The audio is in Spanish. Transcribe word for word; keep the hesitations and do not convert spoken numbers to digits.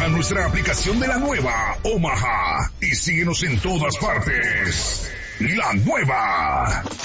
Descarga nuestra aplicación de la nueva Omaha y síguenos en todas partes. La nueva.